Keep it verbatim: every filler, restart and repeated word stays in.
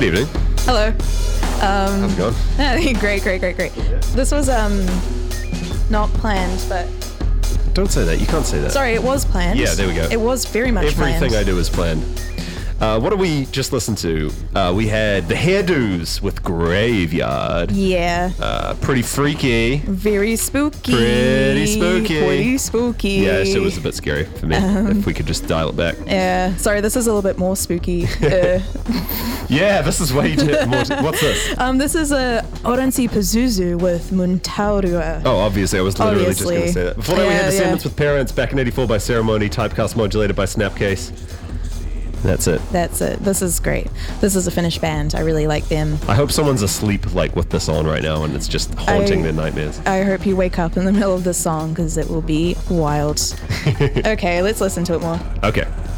Good evening. Hello. Um, How's it going? great, great, great, great. This was um not planned, but Don't say that. You can't say that. sorry, it was planned. Yeah, there we go. It was very much Everything planned. I do is planned. Uh, what did we just listen to? Uh, we had The Hairdos with Graveyard. Yeah, Uh, pretty freaky. very spooky. Pretty spooky. Pretty spooky. Yeah, so it was a bit scary for me. Um, if we could just dial it back. Yeah, sorry, this is a little bit more spooky. uh, Yeah, this is way too. More what's this? um, this is a Oransi Pazuzu with Muntaurua. Oh, obviously, I was literally just going to Obviously. say that. Before that, we Yeah, had yeah. Descendants with Parents back in eighty-four by Ceremony, typecast modulated by Snapcase. That's it. That's it. This is great. This is a Finnish band. I really like them. I hope someone's asleep like with this on right now and it's just haunting I- their nightmares. I hope you wake up in the middle of this song because it will be wild. Okay, let's listen to it more. Okay.